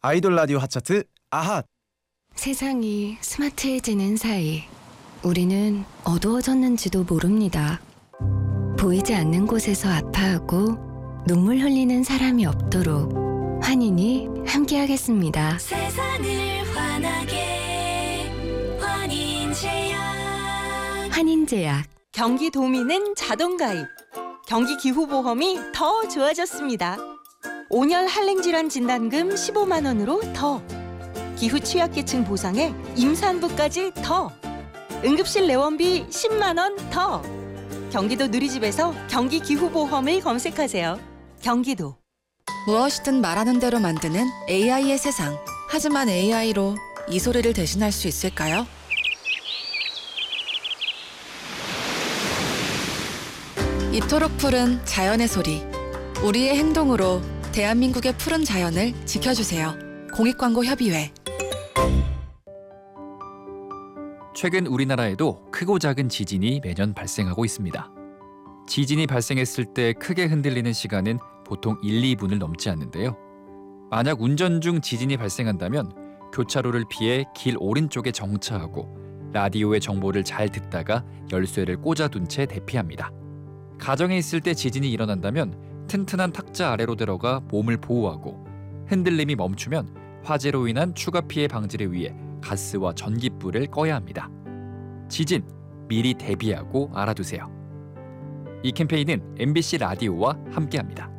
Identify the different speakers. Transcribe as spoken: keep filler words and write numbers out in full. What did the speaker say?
Speaker 1: 아이돌 라디오 핫차트 아핫.
Speaker 2: 세상이 스마트해지는 사이 우리는 어두워졌는지도 모릅니다. 보이지 않는 곳에서 아파하고 눈물 흘리는 사람이 없도록 환인이 함께하겠습니다.
Speaker 3: 세상을 환하게 환인제약.
Speaker 2: 환인제약.
Speaker 4: 경기도민은 자동가입. 경기기후보험이 더 좋아졌습니다. 온열 한랭질환 진단금 십오만 원으로 더. 기후 취약계층 보상에 임산부까지 더. 응급실 내원비 십만 원 더. 경기도 누리집에서 경기기후보험을 검색하세요. 경기도.
Speaker 5: 무엇이든 말하는 대로 만드는 에이아이의 세상. 하지만 에이아이로 이 소리를 대신할 수 있을까요? 이토록 푸른 자연의 소리. 우리의 행동으로 대한민국의 푸른 자연을 지켜주세요. 공익광고협의회.
Speaker 6: 최근 우리나라에도 크고 작은 지진이 매년 발생하고 있습니다. 지진이 발생했을 때 크게 흔들리는 시간은 보통 일, 이 분을 넘지 않는데요. 만약 운전 중 지진이 발생한다면 교차로를 피해 길 오른쪽에 정차하고 라디오의 정보를 잘 듣다가 열쇠를 꽂아둔 채 대피합니다. 가정에 있을 때 지진이 일어난다면 튼튼한 탁자 아래로 들어가 몸을 보호하고 흔들림이 멈추면 화재로 인한 추가 피해 방지를 위해 가스와 전기불을 꺼야 합니다. 지진, 미리 대비하고 알아두세요. 이 캠페인은 엠비씨 라디오와 함께합니다.